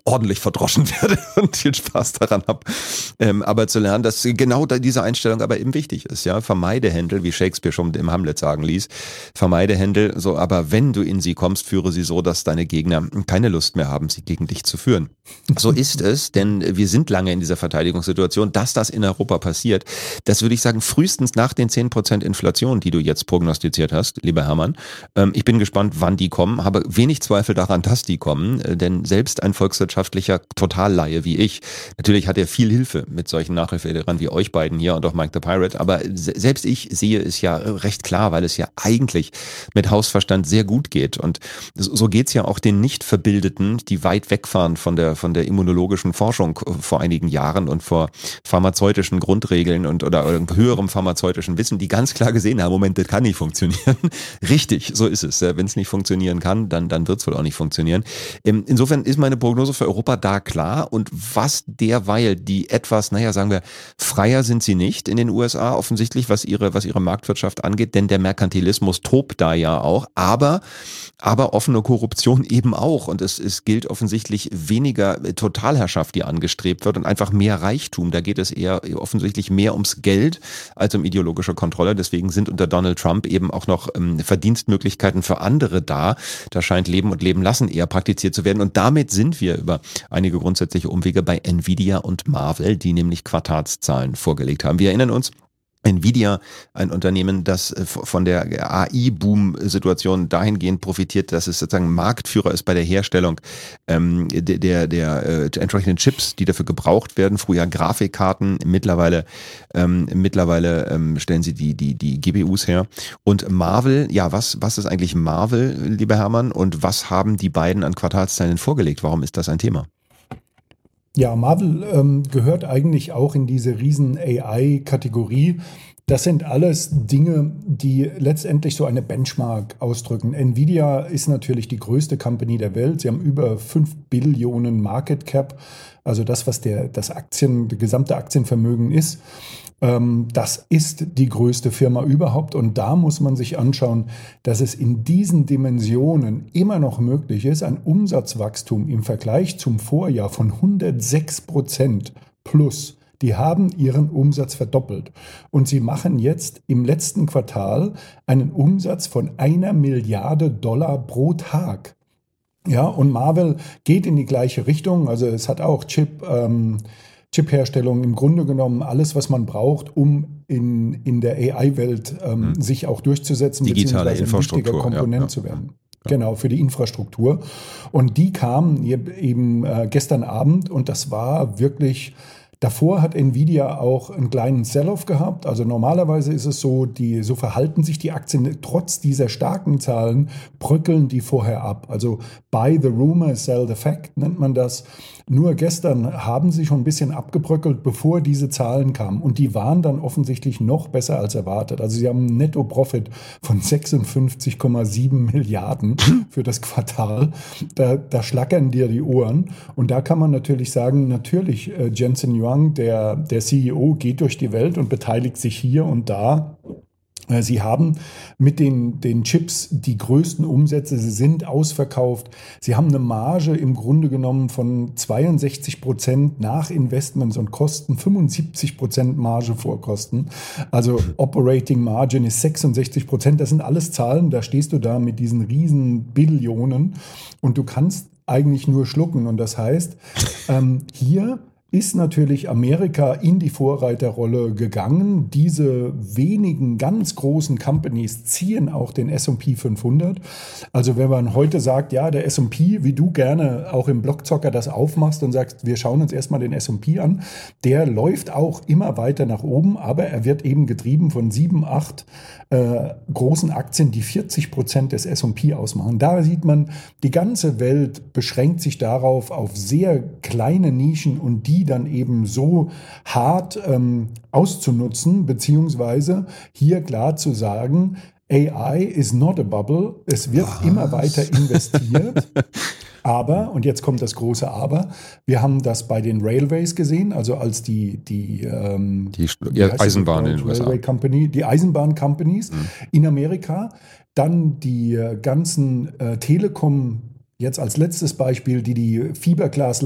ordentlich verdroschen werde und viel Spaß daran habe. Aber zu lernen, dass genau diese Einstellung aber eben wichtig ist. Ja, vermeide Händel, wie Shakespeare schon im Hamlet sagen ließ. Vermeide Händel, so, aber wenn du in sie kommst, führe sie so, dass deine Gegner keine Lust mehr haben, sie gegen dich zu führen. So ist es, denn wir sind lange in dieser Verteidigungssituation. Dass das in Europa passiert, das würde ich sagen, frühestens nach den 10% Inflation, die du jetzt prognostiziert hast, lieber Hermann. Ich bin gespannt, wann die kommen, habe wenig Zweifel daran, dass die kommen, denn selbst ein volkswirtschaftlicher Totalleihe wie ich, natürlich hat er viel Hilfe mit solchen Nachhilfelehrern wie euch beiden hier und auch Mike the Pirate, aber selbst ich sehe es ja recht klar, weil es ja eigentlich mit Hausverstand sehr gut geht und so geht's ja auch den Nicht-Verbildeten, die weit wegfahren von der immunologischen Forschung vor einigen Jahren und vor pharmazeutischen Grundregeln oder höherem pharmazeutischen Wissen, die ganz klar gesehen haben, Moment, das kann nicht funktionieren. Richtig, so ist es. Wenn es nicht funktionieren kann, dann wird es wohl auch nicht funktionieren. Insofern ist meine Prognose für Europa da klar und was derweil die etwas, sagen wir, freier sind sie nicht in den USA offensichtlich, was ihre Marktwirtschaft angeht, denn der Merkantilismus tobt da ja auch, aber offene Korruption eben auch und es gilt offensichtlich weniger Totalherrschaft, die angestrebt wird und einfach mehr Reichtum. Da geht es eher offensichtlich mehr ums Geld als um ideologische Kontrolle. Deswegen sind unter Donald Trump eben auch noch Verdienstmöglichkeiten für andere da. Da scheint Leben und Leben lassen eher praktiziert zu werden und damit sind wir über einige grundsätzliche Umwege bei Nvidia und Marvell, die nämlich Quartalszahlen vorgelegt haben. Wir erinnern uns, Nvidia, ein Unternehmen, das von der AI-Boom-Situation dahingehend profitiert, dass es sozusagen Marktführer ist bei der Herstellung der entsprechenden Chips, die dafür gebraucht werden. Früher Grafikkarten, mittlerweile stellen sie die GPUs her. Und Marvell, ja, was ist eigentlich Marvell, lieber Hermann, und was haben die beiden an Quartalszahlen vorgelegt? Warum ist das ein Thema? Ja, Marvell gehört eigentlich auch in diese riesen AI-Kategorie. Das sind alles Dinge, die letztendlich so eine Benchmark ausdrücken. Nvidia ist natürlich die größte Company der Welt. Sie haben über 5 Billionen Market Cap, also das, was das gesamte Aktienvermögen ist. Das ist die größte Firma überhaupt und da muss man sich anschauen, dass es in diesen Dimensionen immer noch möglich ist, ein Umsatzwachstum im Vergleich zum Vorjahr von 106% plus. Die haben ihren Umsatz verdoppelt und sie machen jetzt im letzten Quartal einen Umsatz von $1 Milliarde pro Tag. Ja, und Marvell geht in die gleiche Richtung, also es hat auch Chipherstellung, im Grunde genommen alles, was man braucht, um in der AI-Welt sich auch durchzusetzen, digitale beziehungsweise ein wichtiger Komponent zu werden. Genau, für die Infrastruktur. Und die kamen eben gestern Abend und das war wirklich... Davor hat Nvidia auch einen kleinen Sell-off gehabt. Also normalerweise ist es so, so verhalten sich die Aktien trotz dieser starken Zahlen, bröckeln die vorher ab. Also buy the rumor, sell the fact nennt man das. Nur gestern haben sie schon ein bisschen abgebröckelt, bevor diese Zahlen kamen. Und die waren dann offensichtlich noch besser als erwartet. Also sie haben einen Netto-Profit von 56,7 Milliarden für das Quartal. Da schlackern dir die Ohren. Und da kann man natürlich sagen, Jensen Huang, der CEO, geht durch die Welt und beteiligt sich hier und da. Sie haben mit den Chips die größten Umsätze, sie sind ausverkauft. Sie haben eine Marge im Grunde genommen von 62% nach Investments und Kosten, 75% Marge vor Kosten. Also Operating Margin ist 66%. Das sind alles Zahlen, da stehst du da mit diesen riesen Billionen und du kannst eigentlich nur schlucken. Und das heißt, hier ist natürlich Amerika in die Vorreiterrolle gegangen. Diese wenigen ganz großen Companies ziehen auch den S&P 500. Also wenn man heute sagt, ja, der S&P, wie du gerne auch im Blockzocker das aufmachst und sagst, wir schauen uns erstmal den S&P an, der läuft auch immer weiter nach oben, aber er wird eben getrieben von 7, 8 großen Aktien, die 40% des S&P ausmachen. Da sieht man, die ganze Welt beschränkt sich darauf, auf sehr kleine Nischen und die dann eben so hart auszunutzen, beziehungsweise hier klar zu sagen, AI is not a bubble, es wird immer weiter investiert. Aber, und jetzt kommt das große Aber, wir haben das bei den Railways gesehen, also als die Eisenbahn in den USA. Railway Company, die Eisenbahn-Companies in Amerika, dann die ganzen Telekom, jetzt als letztes Beispiel, die Fiberglas